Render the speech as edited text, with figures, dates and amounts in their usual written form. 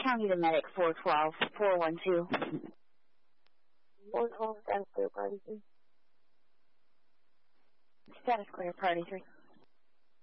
County to medic 412, 412. 412, status clear, party 3. Status clear, party 3.